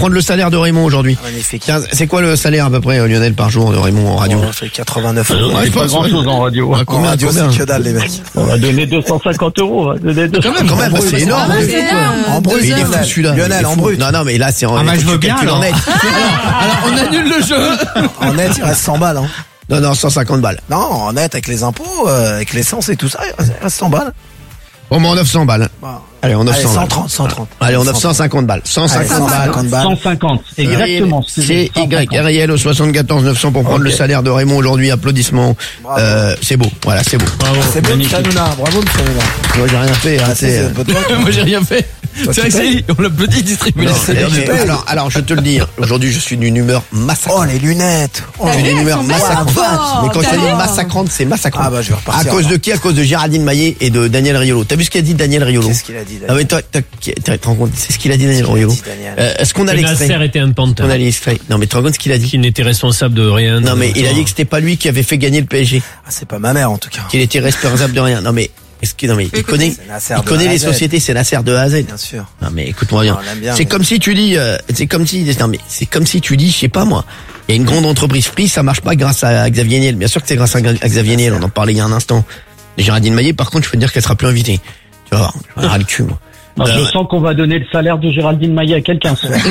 prendre le salaire de Raymond aujourd'hui. Magnifique. Tiens, c'est quoi le salaire à peu près, Lionel, par jour de Raymond en radio? On fait 89 euros. Ouais, C'est pas grand chose en radio. Ouais, En combien, radio, combien c'est que dalle, les mecs. On va donner 250 euros. Quand même, c'est énorme. En brut, Il est fou, Lionel. celui-là. Lionel, Il est en fou. brut. Non, mais là, c'est en, bah, je veux bien, calcules en alors. net. Alors, on annule le jeu. En net, il reste 100 balles, hein. Non, 150 balles. Non, en net, avec les impôts, avec l'essence et tout ça, il reste 100 balles. Au moins 900 balles. Bon. Allez, en 900 balles. 130. Allez, en 950 balles. 150 balles. 150 balles. 150. Exactement. C'est YRL au 74 900 pour prendre le salaire de Raymond aujourd'hui. Applaudissements. Bravo. C'est beau. Voilà, c'est beau. C'est beau, Hanouna. Bravo, monsieur Hanouna. Moi, j'ai rien fait. Hein, c'est, Moi, j'ai rien fait. C'est vrai que c'est, on l'applaudit, distribuer Non, les salaires du payes. alors, je te le dis, hein, aujourd'hui, je suis d'une humeur massacrante. Oh, les lunettes. Oh, Je suis d'une humeur sont massacrante. belles. Mais quand je dis massacrante, c'est massacrante. Ah bah, je vais repartir. À cause de qui? À cause de Géraldine Maillet et de Daniel Riolo. T'as vu ce qu'a dit Daniel Riolo? Qu'est-ce qu'il a dit, Ah mais toi, tu te rends compte, c'est ce qu'il a dit Daniel Riolo. Est-ce qu'on a Que l'extrait? Nasser était un On pantin, a l'extrait. Non mais tu te rends compte ce qu'il a dit? qui n'était responsable de rien. Non mais il a dit que c'était pas lui qui avait fait gagner le PSG, Ah, c'est pas ma mère, en tout cas. qu'il était responsable de rien. Non mais il connaît, C'est Nasser il de connaît A à les Z. sociétés, c'est Nasser de A à Z. Bien sûr. Non mais écoute-moi bien. On l'aime bien, C'est mais- comme si tu dis, c'est comme si tu dis, je sais pas moi. Il y a une grande entreprise Free, ça marche pas grâce à Xavier Niel. Bien sûr que c'est grâce à Xavier Niel, on en parlait il y a un instant. Géraldine Maillet, par contre, je peux te dire qu'elle sera plus invitée. Tu vas voir, je vais ras le cul, moi. Je sens qu'on va donner le salaire de Géraldine Maillet à quelqu'un.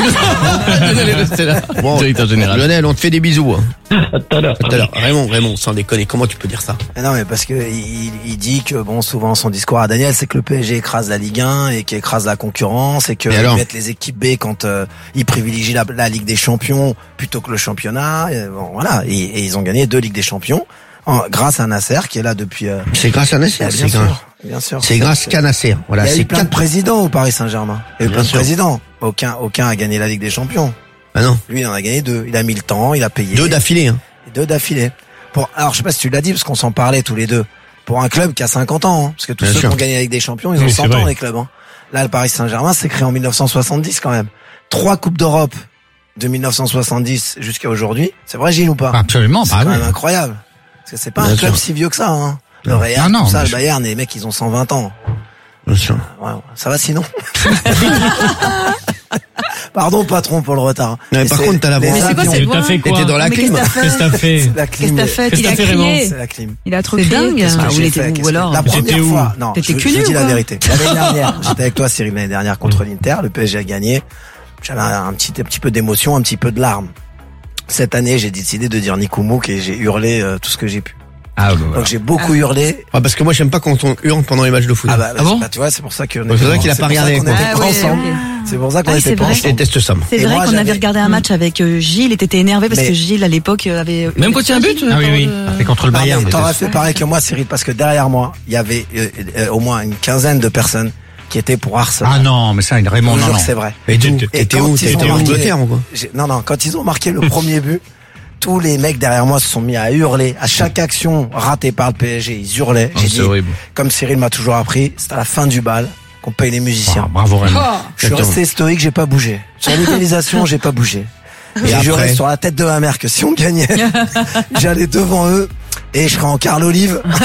Bon, Directeur général. Lionel, on te fait des bisous. Hein. À tout à l'heure. Tout à l'heure. Raymond, sans déconner, comment tu peux dire ça? Mais non, mais parce que il dit que bon, souvent son discours à Daniel, c'est que le PSG écrase la Ligue 1 et qu'il écrase la concurrence et que Et alors ils mettent les équipes B quand ils privilégient la Ligue des Champions plutôt que le championnat. Et bon, voilà, et ils ont gagné 2 Ligues des Champions grâce à Nasser qui est là depuis. C'est grâce à Nasser, Bien c'est sûr, grâce. bien sûr. C'est grâce qu'à Nasser. Voilà, Il y a c'est eu plein de 4. présidents au Paris Saint-Germain. Il y a eu Bien plein de sûr. présidents. Aucun a gagné la Ligue des Champions. Ah non. Lui, il en a gagné 2. Il a mis le temps, il a payé. 2 d'affilée, hein. 2 d'affilée. Alors, je sais pas si tu l'as dit, parce qu'on s'en parlait tous les deux. Pour un club qui a 50 ans, hein, parce que tous Bien ceux sûr. qui ont gagné la Ligue des Champions, ils ont Oui, 100 c'est ans, vrai. les clubs. Hein. Là, le Paris Saint-Germain s'est créé en 1970 quand même. 3 Coupes d'Europe de 1970 jusqu'à aujourd'hui. C'est vrai, Gilles, ou pas? Absolument, C'est bah quand oui. même incroyable. Parce que c'est pas Bien un club sûr. si vieux que ça, hein. Le Real, Non, tout ça, mais le je- Bayern, les mecs, ils ont 120 ans. Bien sûr. Ouais, ça va sinon? Pardon, patron, pour le retard. Non, mais Et par c'est contre, t'as la les voix. Mais c'est quoi avions. cette T'as fait quoi? T'étais dans la Mais clim. qu'est-ce que t'as fait Qu'est-ce que t'as fait? C'est la Qu'est-ce clim. que t'as fait? Qu'est-ce Il que a t'as fait, Raymond crié. C'est la clim. Il a trop C'est crié. dingue. Qu'est-ce que Ah, j'ai où il fait était Qu'est-ce où que- alors? La T'étais première où? fois, non, T'étais je cul nu dis ou la quoi vérité. L'année dernière, j'étais avec toi, Cyril, l'année dernière contre l'Inter, le PSG a gagné. J'avais un petit peu d'émotion, un petit peu de larmes. Cette année, j'ai décidé de dire Nikoumouk et j'ai hurlé tout ce que j'ai pu. Ah, bah, voilà. Donc j'ai beaucoup hurlé. Ah, parce que moi, j'aime pas quand on hurle pendant les matchs de foot. Ah bah, Ah bon tu vois, c'est pour ça que C'est vrai qu'il a pas regardé, On quoi. était Ah pas ouais, ensemble. ok. C'est pour ça qu'on Ah, était c'est pas vrai. Je ensemble. déteste ça. moi. C'est Et vrai moi, qu'on avait j'avais- regardé un match avec Gilles et t'étais énervé parce Mais- que Gilles à l'époque avait. Même quand il y a un but? Ah oui, oui. C'est contre le Non, Bayern. mais t'aurais déjà. fait pareil que moi, Cyril, parce que derrière moi, il y avait au moins une quinzaine de personnes qui étaient pour Arsenal. Ah non, mais ça, Je Raymond, vous non, jure non. que c'est vrai. Mais d'où? Et T'étais quand où? ils T'étais ont en marqué- Angleterre ou quoi? Non, quand ils ont marqué le premier but, tous les mecs derrière moi se sont mis à hurler. À chaque action ratée par le PSG, ils hurlaient. Oh, J'ai c'est dit, horrible. comme Cyril m'a toujours appris, c'est à la fin du bal qu'on paye les Ah, musiciens. bravo, Raymond. Je suis resté stoïque, j'ai pas bougé. Sur l'égalisation, j'ai pas bougé. Et J'ai juré après sur la tête de ma mère que si on gagnait, j'allais devant eux et je serais en Carl Olive. que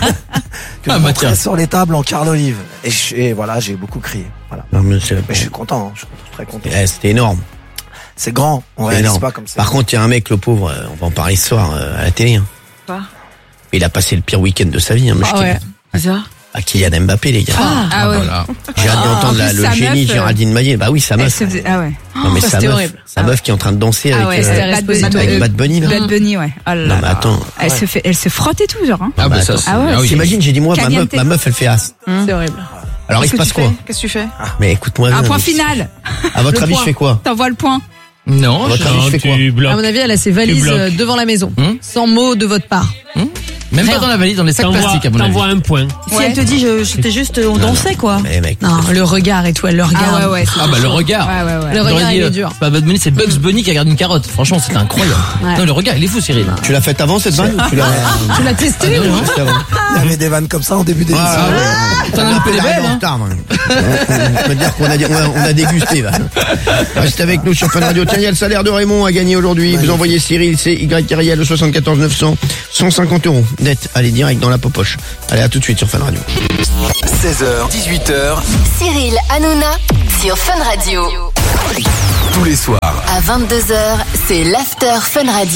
je bah monterais tiens. sur les tables en Carl Olive. Et voilà, j'ai beaucoup crié. Voilà. Non, mais c'est Mais je suis content, hein, je suis très content. C'était énorme. C'est grand, on C'est réalise énorme. pas comme ça. Par contre, il y a un mec, le pauvre, on va en parler ce soir à la télé. Hein. Quoi? Il a passé le pire week-end de sa vie. Hein, Ah ouais. C'est ça? À Kylian Mbappé, les gars. Ah ouais. Voilà. J'ai hâte d'entendre en plus, le sa génie meuf, Géraldine Maillet. Bah oui, sa Elle meuf. se faisait. Ah ouais. Non, mais ça, sa c'était meuf, horrible. sa meuf qui est en train de danser Ah avec ouais, c'était Esposito. avec Bad Bunny. Là. Bad Bunny, ouais. Oh là Non, là. mais attends. Elle se frottait tout, genre. Hein. Ah, bah ça, attends. c'est... Ah ouais, oui. T'imagines, j'ai dit moi, Caliente. ma meuf, elle fait as. C'est horrible. Alors, il se passe quoi? Qu'est-ce que tu fais? Mais écoute-moi. Un bien, point mais- final. À votre Le avis, je point. fais quoi? T'envoies le point. Non, Votre avis, je fais quoi? tu À bloques. mon avis, elle a ses valises Tu bloques. devant la maison, Hum sans mots de votre part. même pas dans la valise, dans les sacs plastiques, à mon avis. T'envoies un point. Si Ouais. elle te dit, c'était juste, on dansait, quoi. Mais mec. Non, le regard et tout, elle le regarde. Ah ouais, ouais. Ah bah le regard. Ouais, ouais, ouais. Le J'aurais regard, dit, il est dur. c'est pas Bad Bunny, c'est Bugs Bunny qui regarde une carotte. Franchement, c'était incroyable. Ouais. Non, le regard, il est fou, Cyril. Tu l'as faite avant cette vanne ou tu l'as Tu l'as testé Ah, non, juste avant. Il y avait des vannes comme ça en début d'émission. T'en as un peu les belles, en hein. retard, moi. On peut dire qu'on a dégusté. Va. Restez avec nous sur Fun Radio. Tiens, il y a le salaire de Raymond à gagner aujourd'hui. Vous envoyez Cyril, c'est YRL le 74 900, 150 € net. Allez, direct dans la popoche. Allez, à tout de suite sur Fun Radio. 16h, 18h, Cyril Hanouna sur Fun Radio. Tous les soirs. À 22h, c'est l'After Fun Radio.